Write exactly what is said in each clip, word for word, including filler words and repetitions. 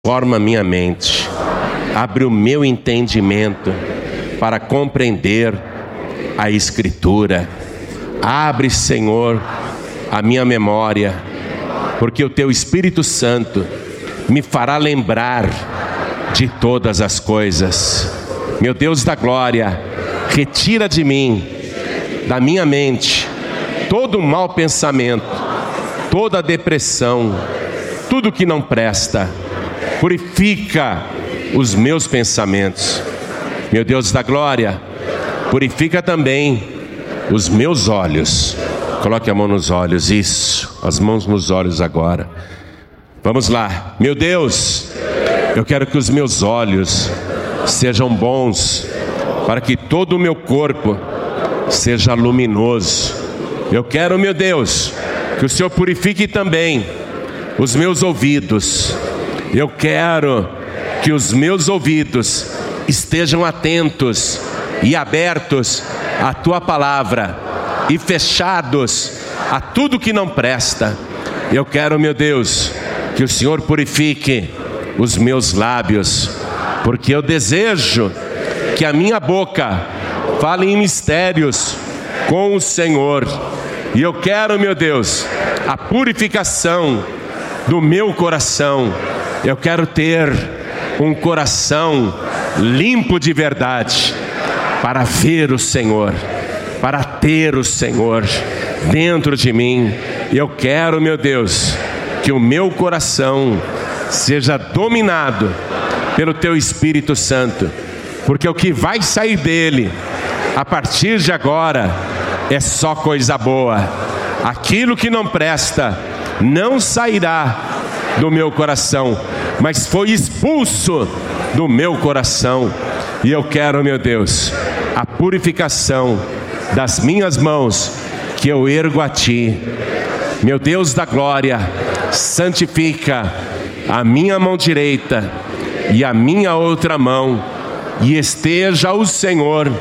Forma minha mente, abre o meu entendimento para compreender a Escritura. Abre, Senhor, a minha memória, porque o Teu Espírito Santo me fará lembrar de todas as coisas. Meu Deus da glória, retira de mim, da minha mente, todo mau pensamento, toda depressão, tudo que não presta. Purifica os meus pensamentos. Meu Deus da glória, purifica também os meus olhos. Coloque a mão nos olhos, isso, as mãos nos olhos agora. Vamos lá. Meu Deus, eu quero que os meus olhos sejam bons, para que todo o meu corpo seja luminoso. Eu quero, meu Deus, que o Senhor purifique também os meus ouvidos. Eu quero que os meus ouvidos estejam atentos e abertos à Tua palavra e fechados a tudo que não presta. Eu quero, meu Deus, que o Senhor purifique os meus lábios, porque eu desejo que a minha boca fale em mistérios com o Senhor. E eu quero, meu Deus, a purificação do meu coração. Eu quero ter um coração limpo de verdade, para ver o Senhor, para ter o Senhor dentro de mim. Eu quero, meu Deus, que o meu coração seja dominado pelo Teu Espírito Santo, porque o que vai sair dele a partir de agora é só coisa boa. Aquilo que não presta não sairá do meu coração, mas foi expulso do meu coração. E eu quero, meu Deus, a purificação das minhas mãos que eu ergo a Ti. Meu Deus da glória, santifica a minha mão direita e a minha outra mão, e esteja o Senhor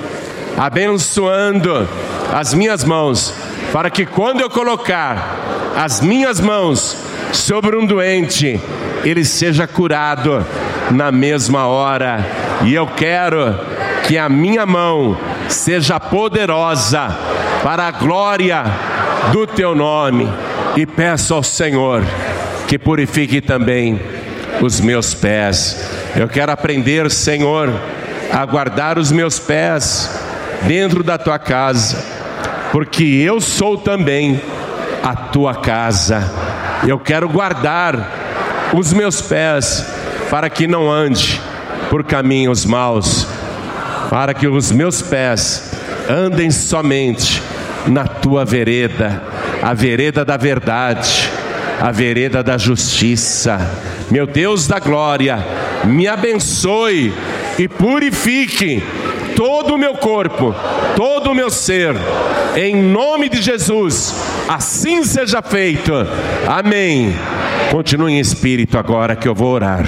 abençoando as minhas mãos, para que quando eu colocar as minhas mãos sobre um doente, ele seja curado na mesma hora. E eu quero que a minha mão seja poderosa para a glória do Teu nome. E peço ao Senhor que purifique também os meus pés. Eu quero aprender, Senhor, a guardar os meus pés dentro da Tua casa, porque eu sou também a Tua casa. Eu quero guardar os meus pés para que não ande por caminhos maus, para que os meus pés andem somente na Tua vereda, a vereda da verdade, a vereda da justiça. Meu Deus da glória, me abençoe e purifique todo o meu corpo, todo o meu ser, em nome de Jesus. Assim seja feito. Amém. Continue em espírito agora que eu vou orar.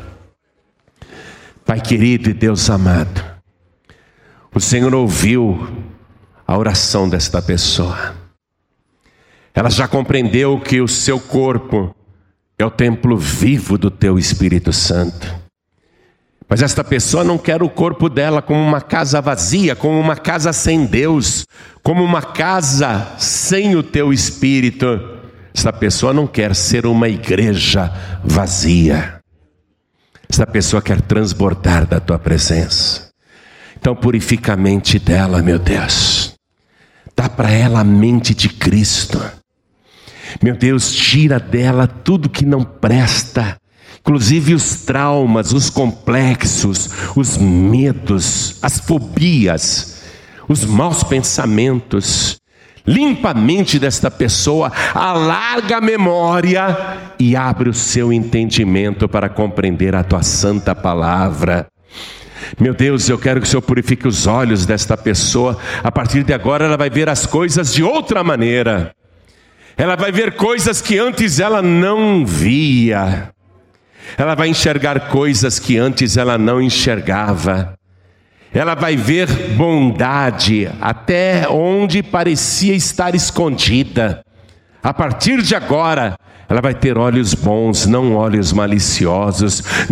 Pai querido e Deus amado, o Senhor ouviu a oração desta pessoa. Ela já compreendeu que o seu corpo é o templo vivo do Teu Espírito Santo. Mas esta pessoa não quer o corpo dela como uma casa vazia, como uma casa sem Deus, como uma casa sem o Teu Espírito. Esta pessoa não quer ser uma igreja vazia. Esta pessoa quer transbordar da Tua presença. Então purifica a mente dela, meu Deus. Dá para ela a mente de Cristo. Meu Deus, tira dela tudo que não presta, inclusive os traumas, os complexos, os medos, as fobias, os maus pensamentos. Limpa a mente desta pessoa, alarga a memória e abre o seu entendimento para compreender a Tua santa palavra. Meu Deus, eu quero que o Senhor purifique os olhos desta pessoa. A partir de agora ela vai ver as coisas de outra maneira. Ela vai ver coisas que antes ela não via. Ela vai enxergar coisas que antes ela não enxergava. Ela vai ver bondade até onde parecia estar escondida. A partir de agora, Ela vai ter olhos bons, não olhos maliciosos.